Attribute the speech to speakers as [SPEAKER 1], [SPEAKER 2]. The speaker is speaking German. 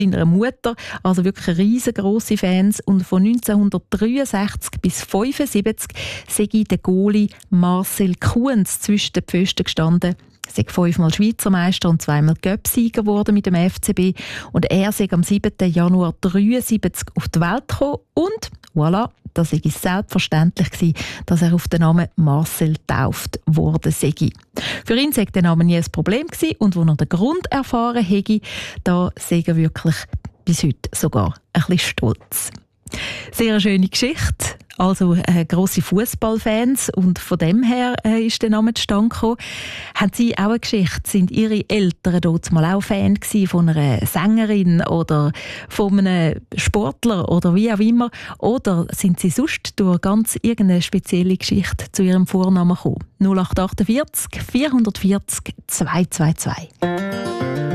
[SPEAKER 1] seiner Mutter, also wirklich riesengroße Fans. Und von 1963 bis 1975 sei der Goalie Marcel Kuhns zwischen den Pfosten gestanden. Er sei 5-mal Schweizer Meister und 2-mal Cup-Sieger geworden mit dem FCB. Und er sei am 7. Januar 1973 auf die Welt gekommen. Und voilà, da sei es selbstverständlich gewesen, dass er auf den Namen Marcel getauft worden sei. Für ihn sei der Name nie ein Problem gewesen. Und als er den Grund erfahren hätte, da sei er wirklich bis heute sogar ein bisschen stolz. Sehr eine schöne Geschichte. Also grosse Fußballfans und von dem her ist der Name zustande gekommen. Haben Sie auch eine Geschichte? Sind Ihre Eltern dort mal auch Fan gewesen von einer Sängerin oder von einem Sportler oder wie auch immer? Oder sind Sie sonst durch ganz irgendeine spezielle Geschichte zu Ihrem Vornamen gekommen? 0848 440 222.